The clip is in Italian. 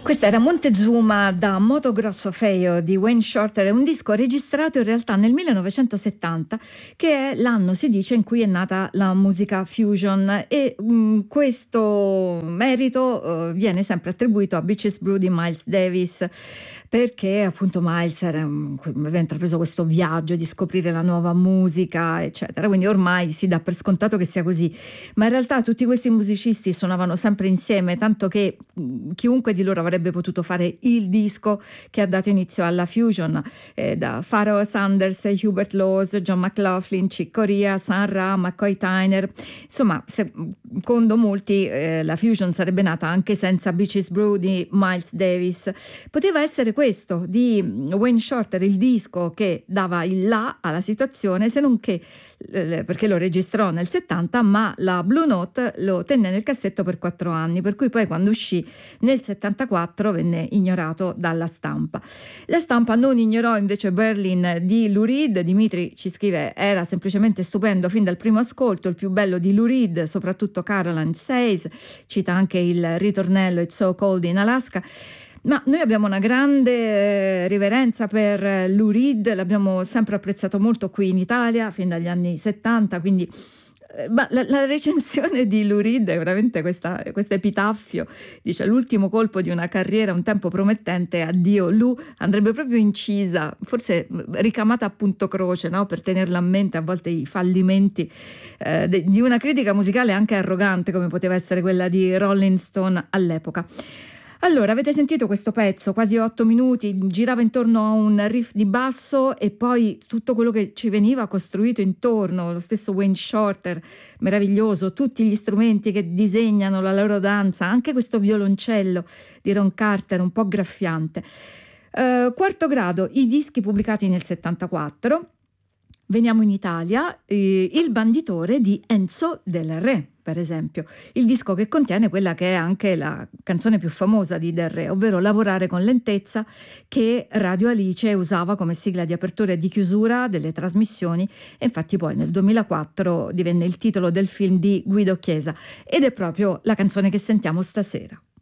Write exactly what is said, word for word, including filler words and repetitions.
Questa era Montezuma da Moto Grosso Feio di Wayne Shorter, è un disco registrato in realtà nel millenovecentosettanta, che è l'anno, si dice, in cui è nata la musica fusion, e mh, questo merito uh, viene sempre attribuito a Beaches Brew di Miles Davis, perché appunto Miles era, um, aveva intrapreso questo viaggio di scoprire la nuova musica, eccetera, quindi ormai si dà per scontato che sia così, ma in realtà tutti questi musicisti suonavano sempre insieme, tanto che mh, chiunque di loro avrebbe avrebbe potuto fare il disco che ha dato inizio alla fusion, eh, da Pharoah Sanders, Hubert Laws, John McLaughlin, Chick Corea, Sun Ra, McCoy Tyner. Insomma, secondo molti eh, la fusion sarebbe nata anche senza Beaches Brew di Miles Davis. Poteva essere questo di Wayne Shorter il disco che dava il là alla situazione, se non che eh, perché lo registrò nel settanta, ma la Blue Note lo tenne nel cassetto per quattro anni, per cui poi quando uscì nel settantaquattro venne ignorato dalla stampa. La stampa non ignorò invece Berlin di Lou Reed. Dimitri ci scrive: era semplicemente stupendo fin dal primo ascolto, il più bello di Lou Reed, soprattutto Caroline Says, cita anche il ritornello It's So Cold in Alaska. Ma noi abbiamo una grande riverenza per Lou Reed, l'abbiamo sempre apprezzato molto qui in Italia fin dagli anni settanta, quindi ma la, la recensione di Lou Reed è veramente questa, questo epitaffio, dice: l'ultimo colpo di una carriera un tempo promettente, addio Lou, andrebbe proprio incisa, forse ricamata a punto croce, no? Per tenerla a mente a volte i fallimenti eh, de, di una critica musicale anche arrogante come poteva essere quella di Rolling Stone all'epoca. Allora, avete sentito questo pezzo, quasi otto minuti, girava intorno a un riff di basso e poi tutto quello che ci veniva costruito intorno, lo stesso Wayne Shorter, meraviglioso, tutti gli strumenti che disegnano la loro danza, anche questo violoncello di Ron Carter un po' graffiante. Uh, quarto grado, i dischi pubblicati nel settantaquattro. Veniamo in Italia, eh, Il banditore di Enzo Del Re, per esempio, il disco che contiene quella che è anche la canzone più famosa di Del Re, ovvero Lavorare con lentezza, che Radio Alice usava come sigla di apertura e di chiusura delle trasmissioni, e infatti poi nel duemilaquattro divenne il titolo del film di Guido Chiesa, ed è proprio la canzone che sentiamo stasera.